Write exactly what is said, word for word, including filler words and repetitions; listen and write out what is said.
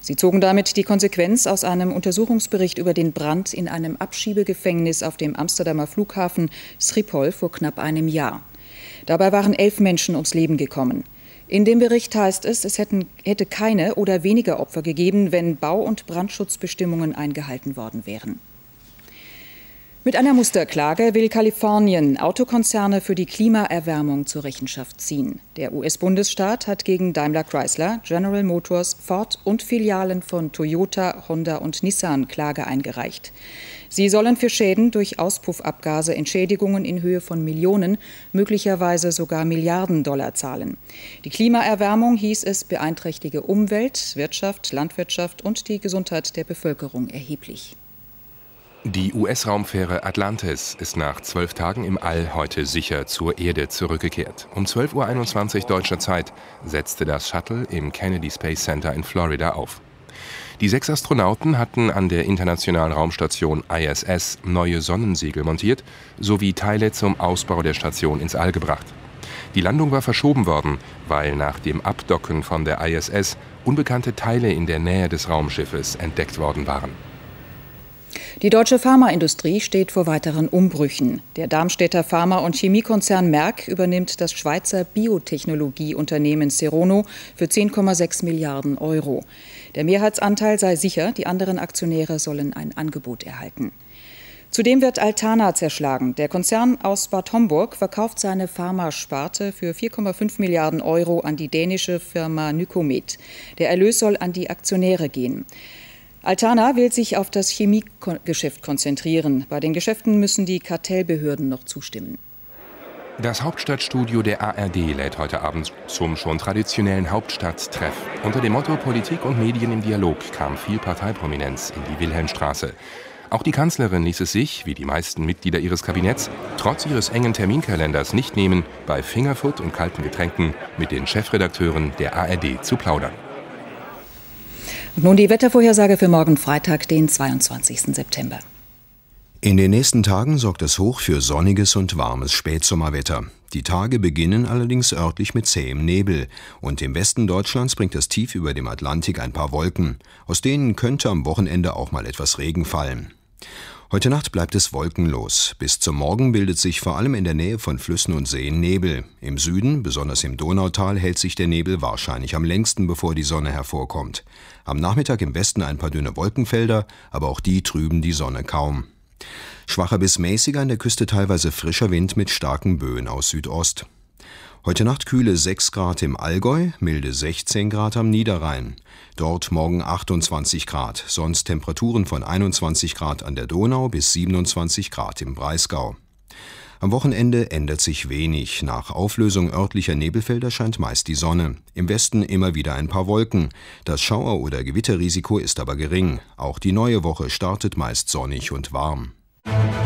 Sie zogen damit die Konsequenz aus einem Untersuchungsbericht über den Brand in einem Abschiebegefängnis auf dem Amsterdamer Flughafen Schiphol vor knapp einem Jahr. Dabei waren elf Menschen ums Leben gekommen. In dem Bericht heißt es, es hätten, hätte keine oder weniger Opfer gegeben, wenn Bau- und Brandschutzbestimmungen eingehalten worden wären. Mit einer Musterklage will Kalifornien Autokonzerne für die Klimaerwärmung zur Rechenschaft ziehen. Der U S-Bundesstaat hat gegen Daimler Chrysler, General Motors, Ford und Filialen von Toyota, Honda und Nissan Klage eingereicht. Sie sollen für Schäden durch Auspuffabgase Entschädigungen in Höhe von Millionen, möglicherweise sogar Milliarden Dollar zahlen. Die Klimaerwärmung, hieß es, beeinträchtige Umwelt, Wirtschaft, Landwirtschaft und die Gesundheit der Bevölkerung erheblich. Die U S-Raumfähre Atlantis ist nach zwölf Tagen im All heute sicher zur Erde zurückgekehrt. Um zwölf Uhr einundzwanzig deutscher Zeit setzte das Shuttle im Kennedy Space Center in Florida auf. Die sechs Astronauten hatten an der Internationalen Raumstation I S S neue Sonnensegel montiert sowie Teile zum Ausbau der Station ins All gebracht. Die Landung war verschoben worden, weil nach dem Abdocken von der I S S unbekannte Teile in der Nähe des Raumschiffes entdeckt worden waren. Die deutsche Pharmaindustrie steht vor weiteren Umbrüchen. Der Darmstädter Pharma- und Chemiekonzern Merck übernimmt das Schweizer Biotechnologieunternehmen Serono für zehn Komma sechs Milliarden Euro. Der Mehrheitsanteil sei sicher, die anderen Aktionäre sollen ein Angebot erhalten. Zudem wird Altana zerschlagen. Der Konzern aus Bad Homburg verkauft seine Pharmasparte für vier Komma fünf Milliarden Euro an die dänische Firma Nycomed. Der Erlös soll an die Aktionäre gehen. Altana will sich auf das Chemiegeschäft konzentrieren. Bei den Geschäften müssen die Kartellbehörden noch zustimmen. Das Hauptstadtstudio der A R D lädt heute Abend zum schon traditionellen Hauptstadttreff. Unter dem Motto Politik und Medien im Dialog kam viel Parteiprominenz in die Wilhelmstraße. Auch die Kanzlerin ließ es sich, wie die meisten Mitglieder ihres Kabinetts, trotz ihres engen Terminkalenders nicht nehmen, bei Fingerfood und kalten Getränken mit den Chefredakteuren der A R D zu plaudern. Und nun die Wettervorhersage für morgen Freitag, den zweiundzwanzigsten September. In den nächsten Tagen sorgt das Hoch für sonniges und warmes Spätsommerwetter. Die Tage beginnen allerdings örtlich mit zähem Nebel. Und im Westen Deutschlands bringt das Tief über dem Atlantik ein paar Wolken. Aus denen könnte am Wochenende auch mal etwas Regen fallen. Heute Nacht bleibt es wolkenlos. Bis zum Morgen bildet sich vor allem in der Nähe von Flüssen und Seen Nebel. Im Süden, besonders im Donautal, hält sich der Nebel wahrscheinlich am längsten, bevor die Sonne hervorkommt. Am Nachmittag im Westen ein paar dünne Wolkenfelder, aber auch die trüben die Sonne kaum. Schwacher bis mäßiger, an der Küste teilweise frischer Wind mit starken Böen aus Südost. Heute Nacht kühle sechs Grad im Allgäu, milde sechzehn Grad am Niederrhein. Dort morgen achtundzwanzig Grad, sonst Temperaturen von einundzwanzig Grad an der Donau bis siebenundzwanzig Grad im Breisgau. Am Wochenende ändert sich wenig. Nach Auflösung örtlicher Nebelfelder scheint meist die Sonne. Im Westen immer wieder ein paar Wolken. Das Schauer- oder Gewitterrisiko ist aber gering. Auch die neue Woche startet meist sonnig und warm.